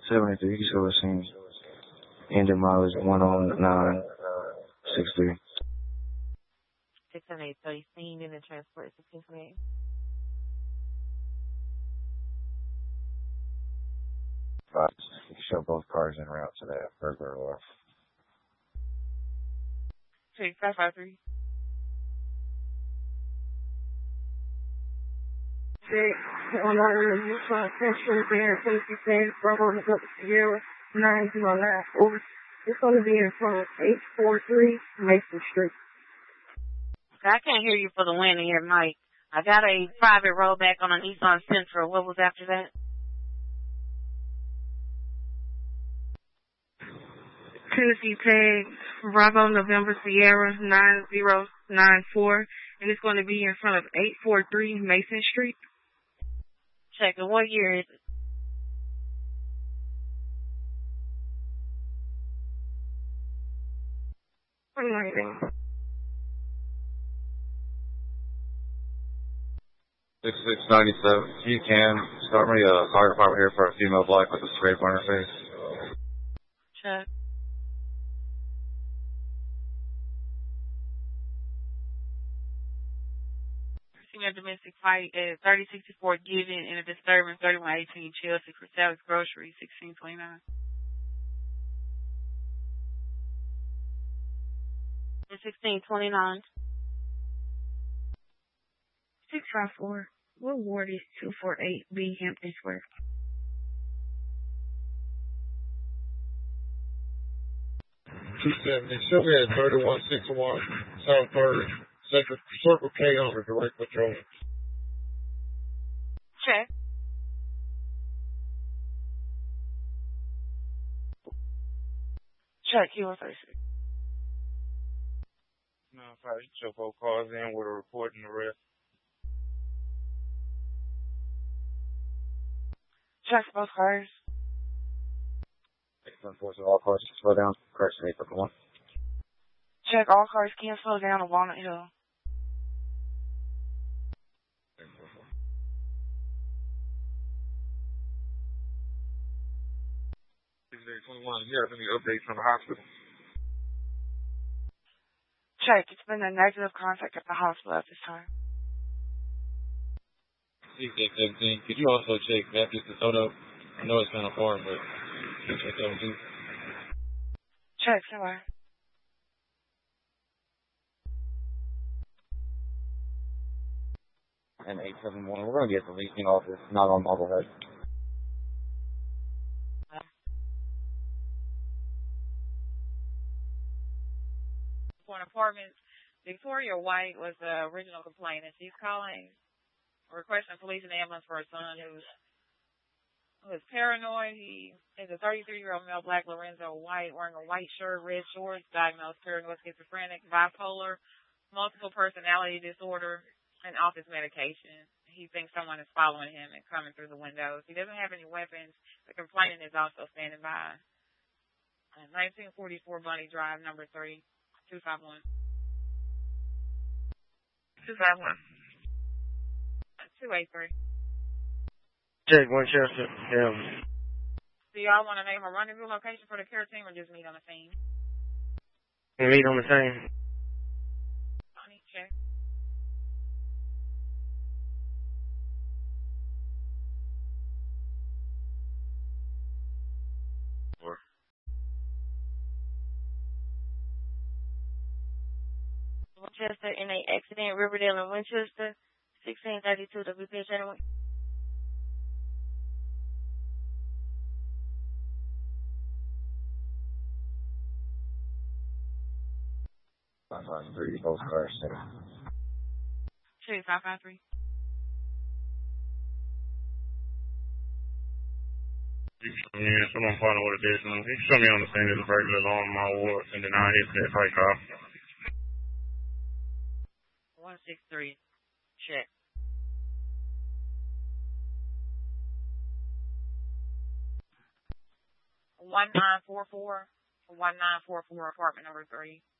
73, so it seems. Engine mileage 10963. 678, so you seen in the transport 1628. Right. You show both cars en route to that burglar or. 553. On our Central Bear Safety Stand, Bravo Sierra 909. Over. It's going to be in front of 843 Mason Street. I can't hear you for the wind here, Mike. I got a private rollback on an Nissan Sentra. What was after that? Tennessee tag, Bravo November Sierra 9094. And it's going to be in front of 843 Mason Street. Check it. What year is it? Amazing. 6697. You can start me a fire department here for a female black with a scrape on her face. Check. Female domestic fight at 3064 given in a disturbance 3118 Chelsea for Sally's Grocery 1629. 1629. 654. What ward is 248B Hampton Square? Show me at 3161 South 3rd, Central Circle K under direct patrol. Check. Check, you were 36. No, sorry, you show both cars in with a report and arrest. Check both cars. Unfortunately, all cars slow down. Correction 851. Check all cars can slow down on Walnut Hill. 21. You have any updates from the hospital? Check. It's been a negative contact at the hospital at this time. 617. Could you also check Baptist DeSoto? I know it's kind of far, but check that one too. Check, somewhere. And 871. We're going to get the leasing office, not on Marblehead. For an apartment, Victoria White was the original complainant. She's calling, requesting police and ambulance for her son who was paranoid. He is a 33-year-old male, black Lorenzo White, wearing a white shirt, red shorts, diagnosed paranoid, schizophrenic, bipolar, multiple personality disorder, and off his medication. He thinks someone is following him and coming through the windows. He doesn't have any weapons. The complainant is also standing by. 1944 Bunny Drive, number 3, 251. 251. 283. Check Winchester. Yeah. Do y'all want to name a rendezvous location for the care team or just meet on the scene? Meet on the scene. Check. Winchester in a accident, Riverdale and Winchester, 1632 WPH anyway. Both cars. 553. Yeah, someone find out what it is. He showed me on the scene. There's a regular alarm on my ward, and then I hit that fight car. 163. Check. One nine four four apartment number 3.